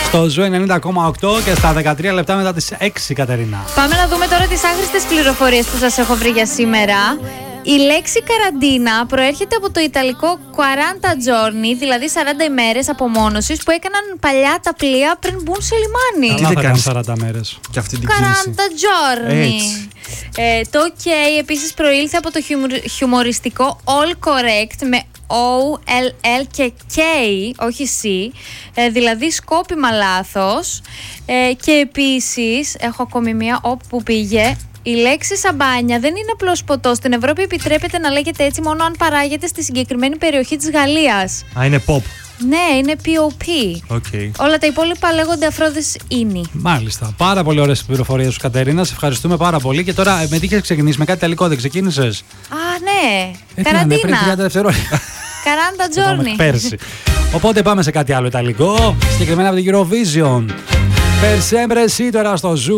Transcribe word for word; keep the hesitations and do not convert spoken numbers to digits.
Στο Ζου ενενήντα κόμμα οκτώ και στα δεκατρία λεπτά μετά τις έξι, Κατερίνα. Πάμε να δούμε τώρα τις άχρηστες πληροφορίες που σας έχω βρει για σήμερα. Η λέξη καραντίνα προέρχεται από το ιταλικό quaranta giorni, δηλαδή σαράντα ημέρες απομόνωσης που έκαναν παλιά τα πλοία πριν μπουν σε λιμάνι. Τι δεν κάνει σαράντα μέρες. Και αυτή την quaranta giorni. Ε, το OK επίσης προήλθε από το χιουμοριστικό all correct με O, L, L και K, όχι C, ε, δηλαδή σκόπιμα λάθος. Ε, και επίσης έχω ακόμη μία όπου πήγε. Η λέξη σαμπάνια δεν είναι απλώς ποτό. Στην Ευρώπη επιτρέπεται να λέγεται έτσι μόνο αν παράγεται στη συγκεκριμένη περιοχή της Γαλλίας. Α, είναι pop. Ναι, είναι πι ο πι. Okay. Όλα τα υπόλοιπα λέγονται αφρόδες ίνι. Μάλιστα. Πάρα πολύ ωραίες πληροφορίες σου, Κατερίνα. Σε ευχαριστούμε πάρα πολύ. Και τώρα με τι είχες ξεκινήσει, με κάτι ιταλικό δεν ξεκίνησες? Α, ναι. Ε, Καραντίνα. Πριν τριάντα δευτερόλεπτα. quaranta giorni. Πέρσι. Οπότε πάμε σε κάτι άλλο ιταλικό. Συγκεκριμένα από την Eurovision. Per sempre sì, τώρα στο Ζου.